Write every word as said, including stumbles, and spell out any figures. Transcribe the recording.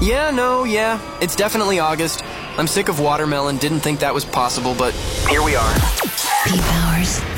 Yeah, no, yeah. It's definitely August. I'm sick of watermelon, didn't think that was possible, but here we are. Pete Powers.